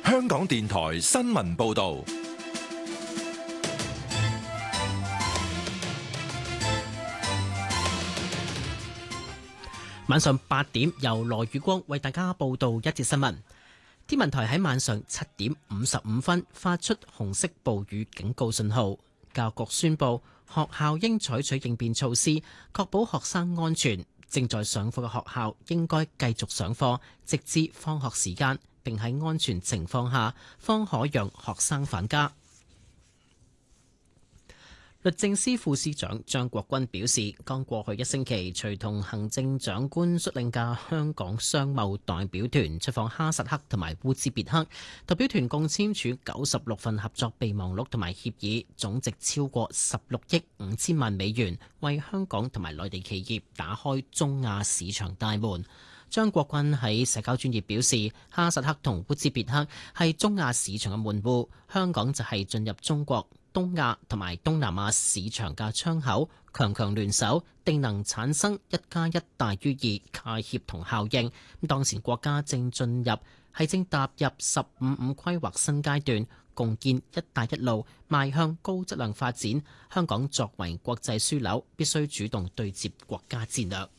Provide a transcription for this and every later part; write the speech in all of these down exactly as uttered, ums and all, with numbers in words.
香港電台新聞報道。 晚上八點，由羅宇光為大家報道一節新聞。天文台喺晚上七點五十五分發出紅色暴雨警告信號，教育局宣布學校應採取應變措施，確保學生安全。正在上課嘅學校應該繼續上課，直至放學時間，並喺安全情況下方可讓學生返家。律政司副司長張國軍表示，剛過去一星期，隨同行政長官率領嘅香港商貿代表團出訪哈薩克同埋烏茲別克，代表團共簽署九十六份合作備忘錄同埋協議，總值超過十六億五千萬美元，為香港同埋內地企業打開中亞市場大門。張國軍喺社交專頁表示，哈薩克同烏茲別克係中亞市場嘅門戶，香港就係進入中國、東亞同埋東南亞市場嘅窗口，強強聯手，定能產生一加一大於二嘅協同效應。咁當前國家正進入係正踏入十五五規劃新階段，共建一帶一路，邁向高質量發展。香港作為國際樞紐，必須主動對接國家戰略。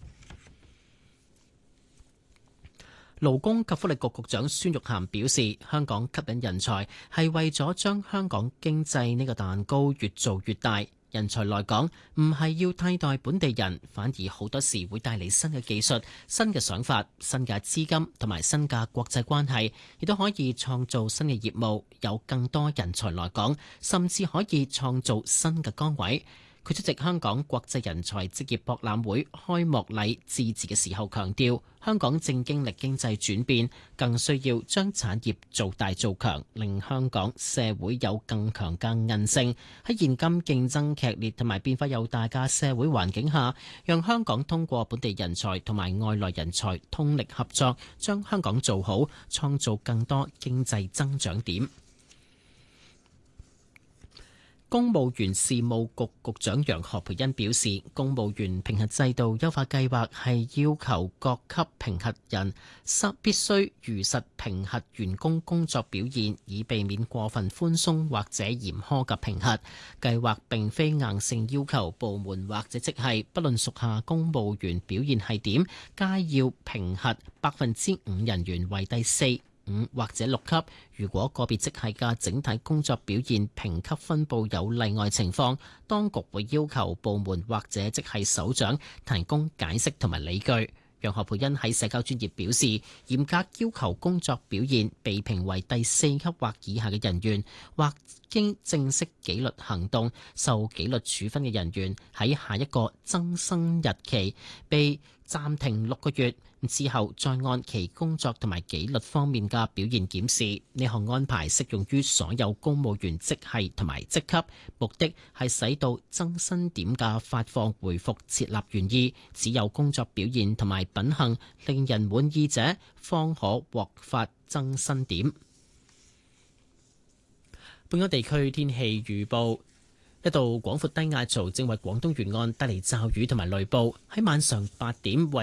勞工及福利局局長孫玉菡表示，香港吸引人才係為咗將香港經濟呢個蛋糕越做越大。人才來港唔係要替代本地人，反而好多時會帶嚟新嘅技術、新嘅想法、新嘅資金同埋新嘅國際關係，亦都可以創造新嘅業務，有更多人才來港，甚至可以創造新嘅崗位。佢出席香港國際人才職業博覽會開幕禮致辭嘅時候強調，香港正經歷經濟轉變，更需要將產業做大做強，令香港社會有更強嘅韌性。喺現今競爭劇烈同埋變化又大嘅社會環境下，讓香港通過本地人才同埋外來人才通力合作，將香港做好，創造更多經濟增長點。公務員事務局局長楊何蓓茵表示，公務員評核制度優化計劃係要求各級評核人必須如實評核員工工作表現，以避免過分寬鬆或者嚴苛嘅評核。計劃並非硬性要求部門或者職系，不論屬下公務員表現係點，皆要評核百分之五人員為第四、五或者六級。如果個別職系嘅整體工作表現評級分佈有例外情況，當局會要求部門或者職系首長提供解釋同埋理據。楊何蓓茵喺社交專頁表示，嚴格要求工作表現被評為第四級或以下嘅人員，或經正式紀律行動受紀律處分嘅人員，喺下一個增生日期被暫停六個月之後，再按其工作同埋紀律方面嘅表現檢視。呢項安排適用於所有公務員職系同埋職級，目的係使到增薪點嘅發放回復設立原意，只有工作表現同埋品行令人滿意者，方可獲發增薪點。本港地區天氣預報。一道廣闊低壓槽正為廣東沿岸帶嚟驟雨同埋雷暴，喺晚上八點為